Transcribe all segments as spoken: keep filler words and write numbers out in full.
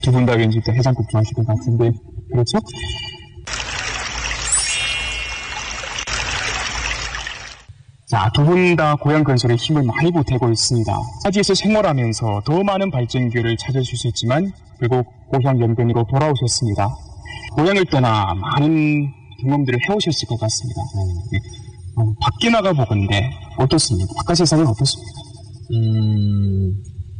두 분 다 왠지 또 해장국 좋아하실 것 같은데, 그렇죠? 자, 두 분 다 고향 건설에 힘을 많이 보태고 있습니다. 타지에서 생활하면서 더 많은 발전 기회를 찾아주셨지만 결국 고향 연변으로 돌아오셨습니다. 고향을 떠나 많은 경험들을 해오셨을 것 같습니다. 네. 어, 밖에 나가보건데 어떻습니까? 바깥 세상은 어떻습니까? 음,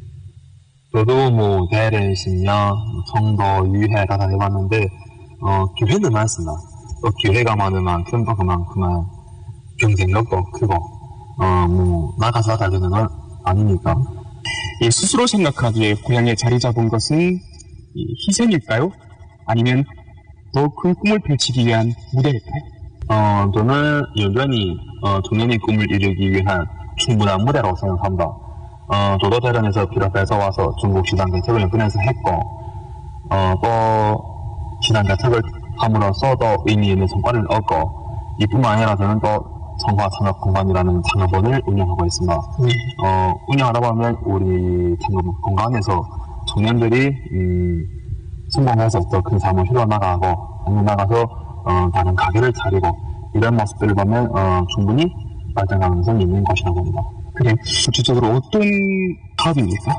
저도 뭐 대례, 신녀, 성도, 유해 다 다녀봤는데 어, 기회는 많습니다. 또 기회가 많은 만큼 또 그만큼만 경쟁력도 크고 어, 뭐 나가서 다 되는 건 아니니까. 이 스스로 생각하기에 고향에 자리 잡은 것은 이 희생일까요? 아니면 더 큰 꿈을 펼치기 위한 무대일까요? 어, 저는 여전히 어, 청년의 꿈을 이루기 위한 충분한 무대라고 생각합니다. 어, 저도 대련에서 비롯해서 와서 중국 시장 개척을 연근해서 했고 어, 또 시장 개척을 함으로써 또 의미 있는 성과를 얻고 이뿐만 아니라 저는 또 성화 창업공간이라는 창업원을 운영하고 있습니다. 음. 어, 운영하다 보면 우리 창업공간에서 청년들이 음, 성공해서 더 큰 사무실로 나가고 아니면 나가서 어, 다른 가게를 차리고 이런 모습들을 보면 어, 충분히 발전 가능성이 있는 것이라고 봅니다. 그래, 구체적으로 어떤 사업입니까?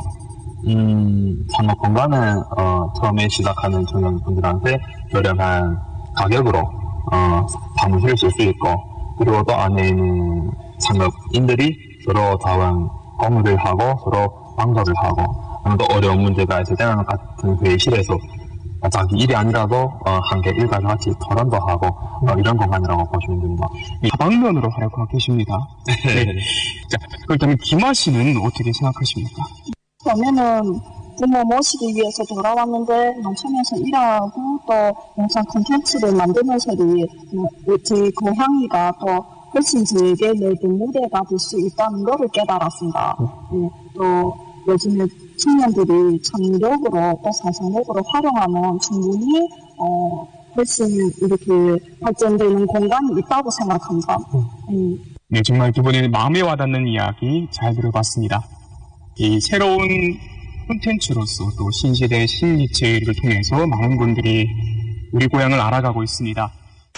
음, 창업공간은 어, 처음에 시작하는 청년분들한테 저렴한 가격으로 어, 사무실을 쓸 수 있고 그리고 또 안에 있는 창업인들이 서로 다원 공유를 하고 서로 방법을 하고 또 어려운 문제가 있을 때는 같은 회의실에서 자기 일이 아니라도 어, 함께 일까지 같이 토론도 하고 어, 이런 공간이라고 보시면 됩니다. 다방면으로 하려고 계십니다. 네. 자, 그렇다면 김아 씨는 어떻게 생각하십니까? 처음에는 부모 모시기 위해서 돌아왔는데 농촌에서 일하고 또 영상 콘텐츠를 만들면서도 제 고향이가 또 훨씬 제게 내든 무대가 될 수 있다는 것을 깨달았습니다. 네, 또 요즘에 청년들이 창의력으로 또 상상력으로 활용하면 충분히 어, 훨씬 이렇게 발전되는 공간이 있다고 생각합니다. 음. 네, 정말 두 분의 마음에 와닿는 이야기 잘 들어봤습니다. 이 새로운 콘텐츠로서 또 신시대 신입체를 통해서 많은 분들이 우리 고향을 알아가고 있습니다.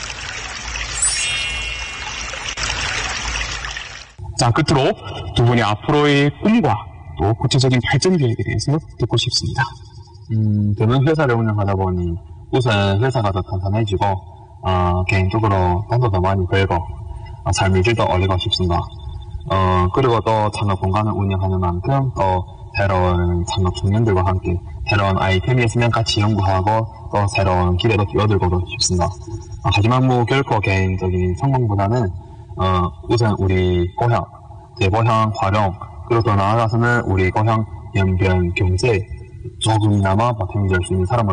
자, 끝으로 두 분의 앞으로의 꿈과 또 구체적인 발전 계획에 대해서 듣고 싶습니다. 음, 저는 회사를 운영하다 보니 우선 회사가 더 탄탄해지고 어, 개인적으로 돈도 더 많이 벌고 어, 삶의 질도 올리고 싶습니다. 어, 그리고 또 창업 공간을 운영하는 만큼 또 새로운 창업 청년들과 함께 새로운 아이템이 있으면 같이 연구하고 또 새로운 기회도 끼어들고 싶습니다. 어, 하지만 뭐 결코 개인적인 성공보다는 어, 우선 우리 고향, 제 고향 활용 그리고 더 나아가서는 우리 고향 연변 경제 조금이나마 보탬이 될 수 있는 사람을